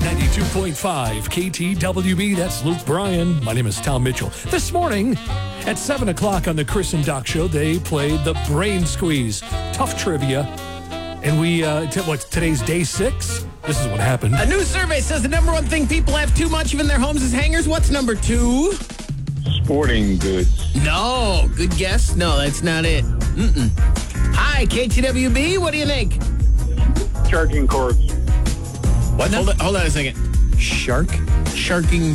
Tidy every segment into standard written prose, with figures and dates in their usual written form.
92.5 KTWB. That's Luke Bryan. My name is Tom Mitchell. This morning at 7 o'clock on the Chris and Doc Show, they played the Brain Squeeze. Tough trivia. And today's day 6? This is what happened. A new survey says the number one thing people have too much of in their homes is hangers. What's number 2? Sporting goods. No. Good guess. No, that's not it. Hi, KTWB. What do you think? Charging cords. What? Hold on a second. Sharking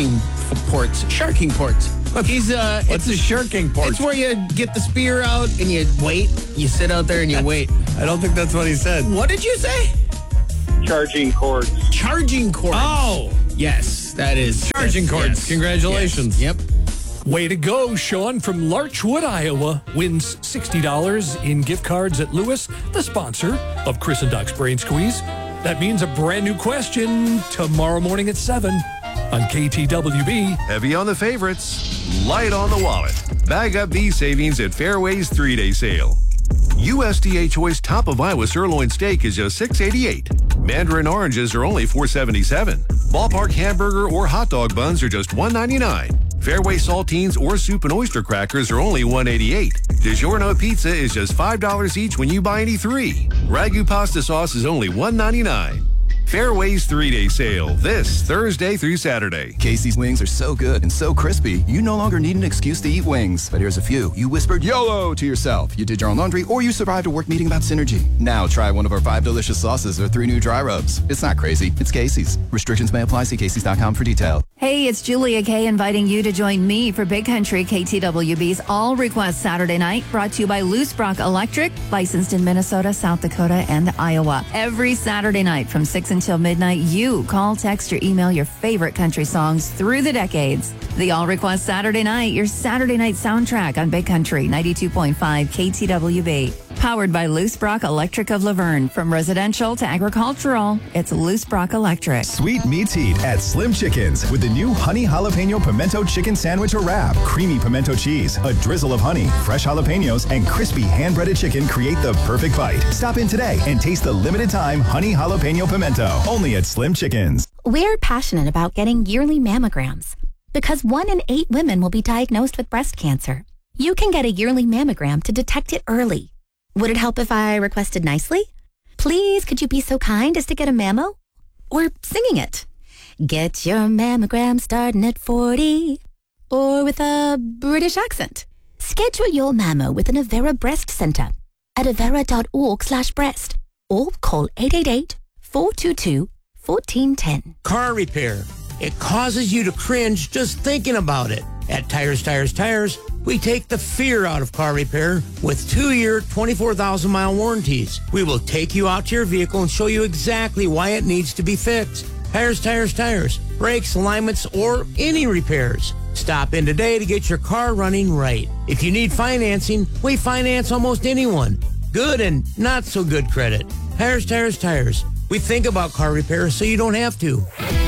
ports. Sharking ports. Look, What's a sharking port? It's where you get the spear out and you wait. You sit out there and you wait. I don't think that's what he said. What did you say? Charging cords. Charging cords. Oh! Yes, that is. Charging cords. Yes. Congratulations. Yes. Yep. Way to go, Sean from Larchwood, Iowa, wins $60 in gift cards at Lewis, the sponsor of Chris and Doc's Brain Squeeze. That means a brand new question tomorrow morning at 7 on KTWB. Heavy on the favorites, light on the wallet. Bag up these savings at Fairway's 3-day sale. USDA Choice Top of Iowa Sirloin Steak is just $6.88. Mandarin oranges are only $4.77. Ballpark hamburger or hot dog buns are just $1.99. Fairway saltines or soup and oyster crackers are only $1.88. DiGiorno pizza is just $5 each when you buy any 3. Ragu pasta sauce is only $1.99. Fairway's 3-day sale this Thursday through Saturday. Casey's wings are so good and so crispy, you no longer need an excuse to eat wings. But here's a few. You whispered YOLO to yourself. You did your own laundry, or you survived a work meeting about synergy. Now try one of our 5 delicious sauces or 3 new dry rubs. It's not crazy. It's Casey's. Restrictions may apply. See Casey's.com for details. Hey, it's Julia Kay inviting you to join me for Big Country KTWB's All Request Saturday Night, brought to you by Loose Brock Electric, licensed in Minnesota, South Dakota, and Iowa. Every Saturday night from 6 until midnight, you call, text, or email your favorite country songs through the decades. The All Request Saturday Night, your Saturday night soundtrack on Big Country 92.5 KTWB. Powered by Loose Brock Electric of Laverne. From residential to agricultural, it's Loose Brock Electric. Sweet meets heat at Slim Chickens with the new honey jalapeno pimento chicken sandwich or wrap. Creamy pimento cheese, a drizzle of honey, fresh jalapenos, and crispy hand-breaded chicken create the perfect bite. Stop in today and taste the limited time honey jalapeno pimento. Only at Slim Chickens. We're passionate about getting yearly mammograms because 1 in 8 women will be diagnosed with breast cancer. You can get a yearly mammogram to detect it early. Would it help if I requested nicely? Please, could you be so kind as to get a mammo? Or singing it. Get your mammogram starting at 40. Or with a British accent. Schedule your mammo with an Avera Breast Center at avera.org/breast. Or call 888-422-1410. Car repair. It causes you to cringe just thinking about it. At Tires, we take the fear out of car repair with 2-year, 24,000-mile warranties. We will take you out to your vehicle and show you exactly why it needs to be fixed. Tires. Brakes, alignments, or any repairs. Stop in today to get your car running right. If you need financing, we finance almost anyone. Good and not so good credit. Tires. We think about car repair so you don't have to.